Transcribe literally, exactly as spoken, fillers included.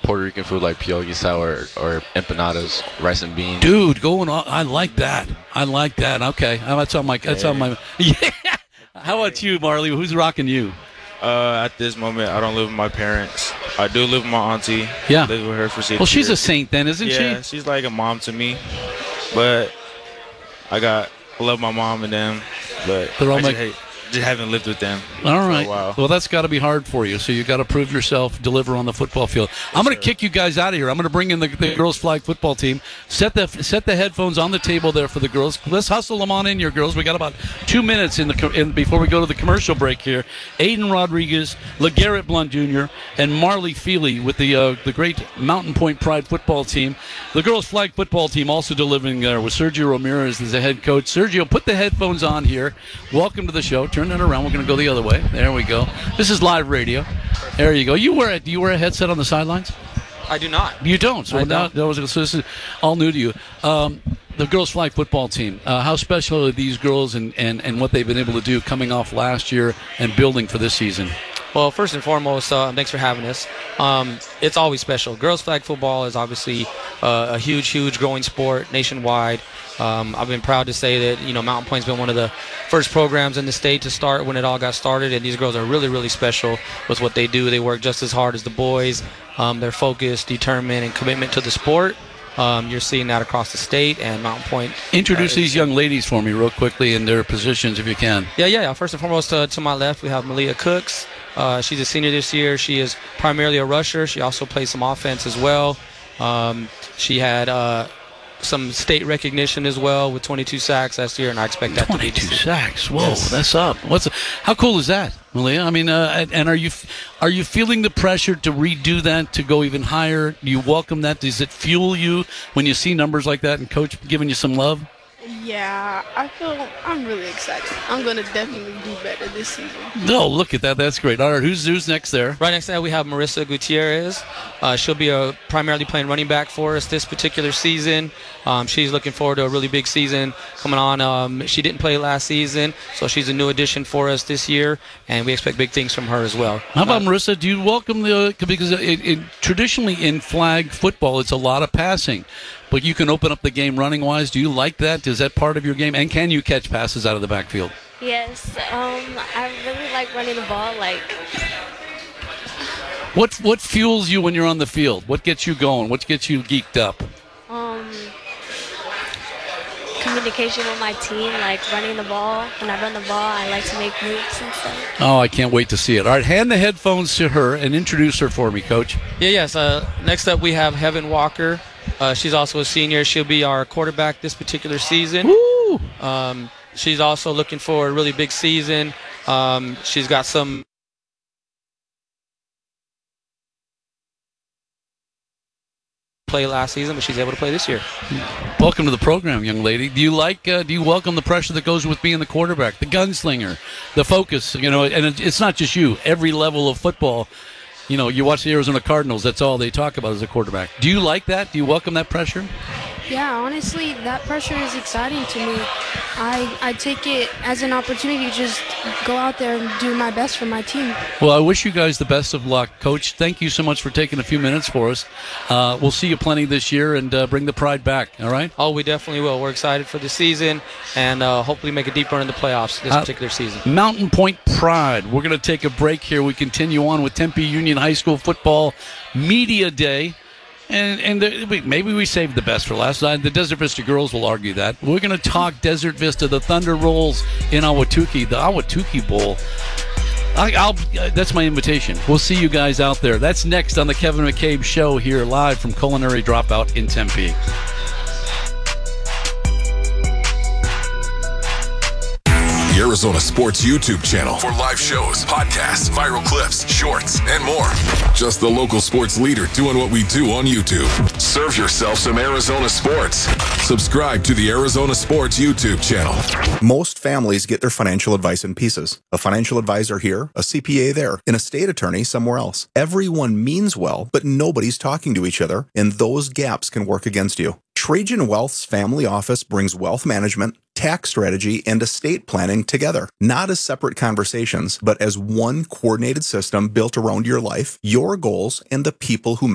Puerto Rican food like pio guisado or, or empanadas, rice and beans. Dude, going on. I like that. I like that. Okay, that's on my. That's on my. Yeah. How about you, Marley? Who's rocking you? Uh, at this moment, I don't live with my parents. I do live with my auntie. Yeah. I live with her for six years. Well, she's a saint then, isn't yeah, she? she's like a mom to me. But I got, I love my mom and them. But They're all I my- just, hate, just haven't lived with them. All right. For a while. Well, that's got to be hard for you. So you got to prove yourself, deliver on the football field. I'm going to kick you guys out of here. I'm going to bring in the, the girls' flag football team. Set the set the headphones on the table there for the girls. Let's hustle them on in, your girls. We got about two minutes in the co- in, before we go to the commercial break here. Aiden Rodriguez, LeGarrette Blunt Junior, and Marley Feely with the uh, the great Mountain Point Pride football team. The girls' flag football team also delivering there with Sergio Ramirez as the head coach. Sergio, put the headphones on here. Welcome to the show. Turn that around. We're going to go the other way. There we go. This is live radio. There you go. You wear a, do you wear a headset on the sidelines? I do not. You don't. So I now don't. that was so this is all new to you. Um, the girls' flag football team. Uh, how special are these girls and, and, and what they've been able to do coming off last year and building for this season? Well, first and foremost, uh, thanks for having us. Um, it's always special. Girls flag football is obviously uh, a huge, huge growing sport nationwide. Um, I've been proud to say that, you know, Mountain Point's been one of the first programs in the state to start when it all got started, and these girls are really, really special with what they do. They work just as hard as the boys. Um, they're focused, determined, and commitment to the sport. Um, you're seeing that across the state and Mountain Point. Introduce uh, these young ladies for me real quickly in their positions if you can. Yeah, yeah, yeah. First and foremost, uh, to my left, we have Malia Cooks. Uh, she's a senior this year. She is primarily a rusher. She also plays some offense as well. Um, she had uh, some state recognition as well with twenty-two sacks last year, and I expect that to be twenty-two the sacks. Whoa, Yes. that's up. What's how cool is that, Malia? I mean, uh, and are you are you feeling the pressure to redo that to go even higher? Do you welcome that? Does it fuel you when you see numbers like that and coach giving you some love? Yeah, I feel I'm really excited. I'm going to definitely do better this season. No, look at that. That's great. All right, who's who's next there? Right next to that, we have Marissa Gutierrez. Uh, she'll be a, primarily playing running back for us this particular season. Um, she's looking forward to a really big season coming on. Um, she didn't play last season, so she's a new addition for us this year, and we expect big things from her as well. How about Uh, Marissa? Do you welcome the because it, it, traditionally in flag football it's a lot of passing, but you can open up the game running wise. Do you like that? Is that part of your game? And can you catch passes out of the backfield? Yes, um, I really like running the ball. Like, What what fuels you when you're on the field? What gets you going? What gets you geeked up? um, communication with my team, like running the ball. When I run the ball, I like to make moves and stuff. Oh, I can't wait to see it. All right, hand the headphones to her and introduce her for me, Coach. Yeah, yes. Uh, next up, we have Heaven Walker. Uh, she's also a senior. She'll be our quarterback this particular season. Woo! Um, she's also looking for a really big season. Um, she's got some play last season, but she's able to play this year. Welcome to the program, young lady. Do you like? Uh, do you welcome the pressure that goes with being the quarterback, the gunslinger, the focus? You know, and it, it's not just you. Every level of football. You know, you watch the Arizona Cardinals. That's all they talk about as a quarterback. Do you like that? Do you welcome that pressure? Yeah, honestly, that pressure is exciting to me. I I take it as an opportunity to just go out there and do my best for my team. Well, I wish you guys the best of luck, Coach. Thank you so much for taking a few minutes for us. Uh, we'll see you plenty this year and uh, bring the pride back. All right. Oh, we definitely will. We're excited for the season and uh, hopefully make a deep run in the playoffs this Uh, particular season. Mountain Point Pride. We're going to take a break here. We continue on with Tempe Union High School Football Media Day. And and the, wait, maybe we saved the best for last. Uh, The Desert Vista girls will argue that. We're going to talk Desert Vista, the Thunder Rolls in Ahwatukee, the Ahwatukee Bowl. I, I'll, uh, that's my invitation. We'll see you guys out there. That's next on the Kevin McCabe Show here live from Culinary Dropout in Tempe. The Arizona Sports YouTube channel for live shows, podcasts, viral clips, shorts, and more. Just the local sports leader doing what we do on YouTube. Serve yourself some Arizona sports. Subscribe to the Arizona Sports YouTube channel. Most families get their financial advice in pieces. A financial advisor here, a C P A there, and a state attorney somewhere else. Everyone means well, but nobody's talking to each other, and those gaps can work against you. Trajan Wealth's family office brings wealth management, tax strategy, and estate planning together, not as separate conversations, but as one coordinated system built around your life, your goals, and the people who